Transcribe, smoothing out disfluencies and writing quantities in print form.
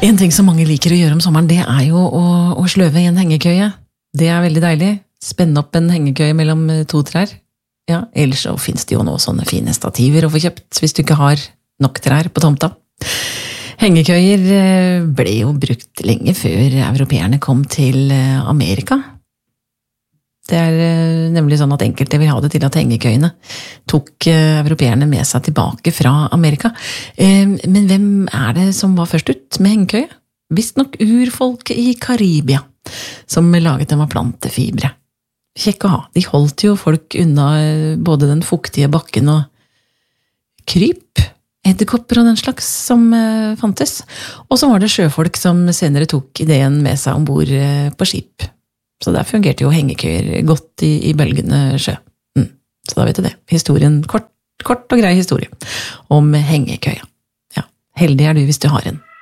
En ting som mange liker å gjøre om sommeren, det jo å sløve i en hengekøye. Det veldig deilig. Spenne opp en hengekøye mellom to trær. Ja, ellers så finnes det jo nå sånne fine stativer å få kjøpt, hvis du ikke har nok trær på tomta. Hengekøyer ble jo brukt lenge før europeerne kom til Amerika. Det nemlig sånn at enkelte vil ha det til at hengekøyene tok europeerne med seg tilbake fra Amerika. Men hvem det som var først ut med hengekøye? Visst nok urfolket i Karibia, som laget dem av plantefibre. Kjekk å ha. De holdt jo folk unna både den fuktige bakken og kryp, edderkopper og den slags som fantes. Og så var det sjøfolk som senere tok ideen med seg ombord på skip. Så der fungerte jo hengekøyer godt i bølgende sjø. Så da vet du det. Historien, kort og grei historie om hengekøya. Ja, heldig du hvis du har en.